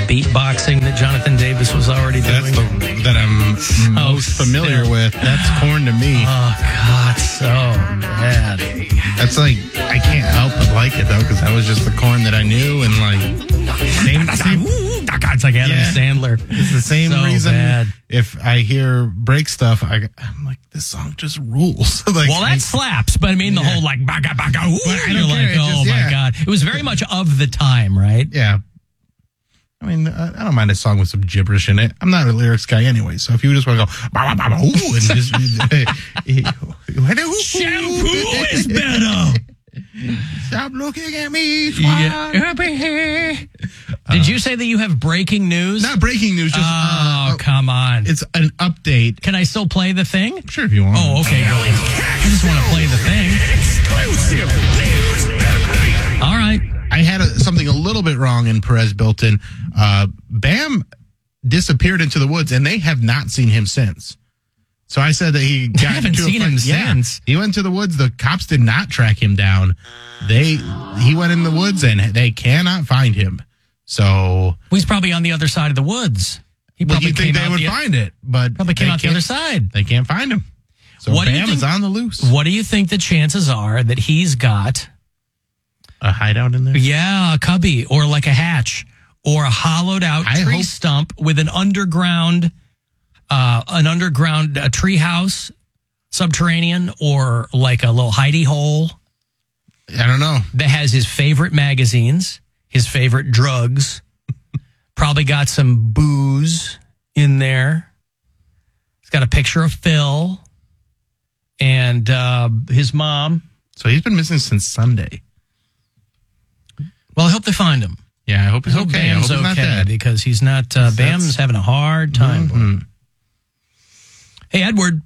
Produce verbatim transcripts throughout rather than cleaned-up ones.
beatboxing that Jonathan Davis was already doing. That's the that I'm most Oh, familiar still. with. That's corn to me. Oh, God, so bad. That's like, I can't help but like it, though, because that was just the corn that I knew, and like, same, same, It's like Adam Yeah. Sandler. it's the same So reason bad. if I hear break stuff, I, I'm like, this song just rules. like, Well, that slaps, but I mean the Yeah. whole like baga baga. Ooh, But I don't you're care, like, it oh just- my yeah. God! It was very much of the time, right? yeah. I mean, I I don't mind a song with some gibberish in it. I'm not a lyrics guy anyway, so if you just want to go, bah, bah, bah, bah, ooh, and just, Shampoo is better. Stop looking at me. Yeah. Did you say that you have breaking news? Not breaking news, just Oh, uh, come on. it's an update. Can I still play the thing? Sure, if you want. Oh, okay. I just want to play the thing. All right. I had a, something a little bit wrong in Perez Built-In. Uh, Bam disappeared into the woods, and they have not seen him since. So I said that he got haven't into a seen fight. him Yeah, since. he went to the woods. The cops did not track him down. They he went in the woods, and they cannot find him. So Well, he's probably on the other side of the woods. He well, probably you think came they out would the, find it, but probably came they out the other can't- side. They can't find him. So What do you Bam think- is on the loose. What do you think the chances are that he's got? A hideout in there? Yeah, a cubby or like a hatch or a hollowed out I tree hope- stump with an underground, uh, an underground uh, tree house, subterranean, or like a little hidey hole I don't know. that has his favorite magazines, his favorite drugs, probably got some booze in there. He's got a picture of Phil and uh, his mom. So he's been missing since Sunday. Well, I hope they find him. Yeah, I hope he's I hope okay. I hope Bam's he's not okay dead. because he's not. Uh, That's- Bam's having a hard time. boy. Mhm. Hey, Edward.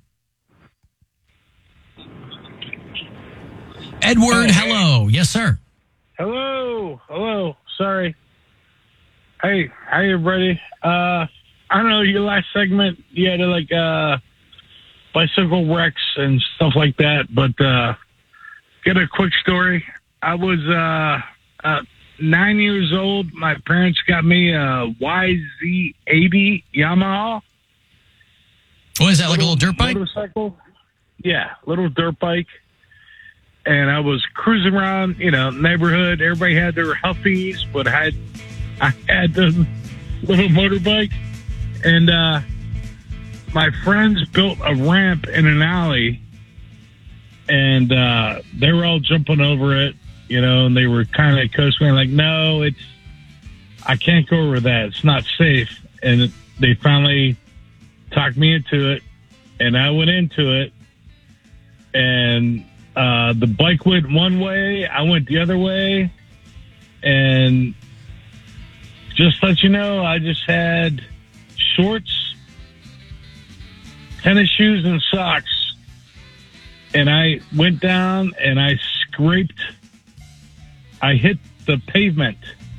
Edward, Oh, hello. Yes, sir. Hello, hello. Sorry. Hey, hi everybody. Uh, I don't know. Your last segment, you had like uh, bicycle wrecks and stuff like that. But uh, get a quick story. I was uh, uh, nine years old. My parents got me a Y Z eighty Yamaha. What is that, like a little dirt bike? Motorcycle. Yeah, little dirt bike. And I was cruising around, you know, neighborhood. Everybody had their Huffies, but I had, I had the little motorbike. And uh, my friends built a ramp in an alley, and uh, they were all jumping over it, you know, and they were kind of coasting like, no, it's, I can't go over that. It's not safe. And they finally talked me into it, and I went into it, and uh, the bike went one way, I went the other way, and just to let you know, I just had shorts, tennis shoes, and socks, and I went down and I scraped, I hit the pavement,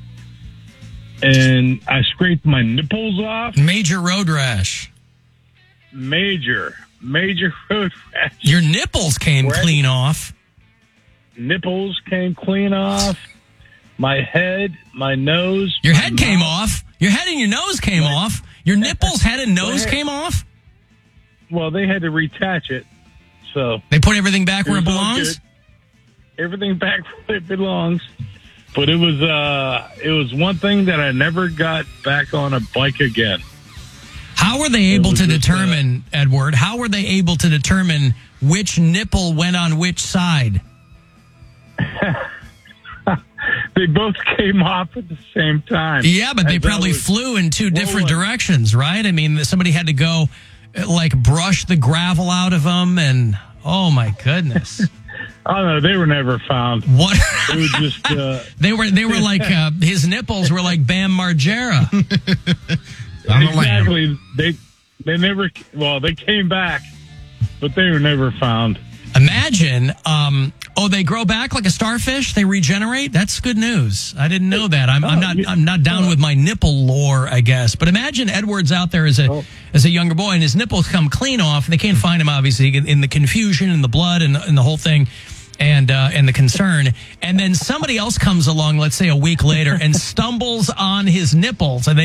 and I scraped my nipples off. Major road rash. Major, major road rash. Your nipples came Right. clean off. Nipples came clean off. My head, my nose. Your my head came mouth. off. Your head and your nose came What? off. Your nipples, head, and nose What? came off. Well, they had to retach it, so They put everything back where it was all belongs. good. Everything back where it belongs. But it was uh, it was one thing that I never got back on a bike again. How were they able was to just, determine, Edward? How were they able to determine which nipple went on which side? They both came off at the same time. Yeah, but they As I probably was flew in two different rolling. directions, right? I mean, somebody had to go, uh, like, brush the gravel out of them, and oh my goodness, Oh no, they were never found. what? It was just uh, they were they were like uh, his nipples were like Bam Margera. On the lam. exactly. They they never. Well, they came back, but they were never found. Imagine, um, oh, they grow back like a starfish. They regenerate. That's good news. I didn't know that. I'm, I'm not. I'm not down with my nipple lore, I guess. But imagine Edward's out there as a Oh. as a younger boy, and his nipples come clean off, and they can't find him. Obviously, in, in the confusion and the blood and, and the whole thing, and uh, and the concern. And then somebody else comes along, let's say a week later, and stumbles on his nipples, and they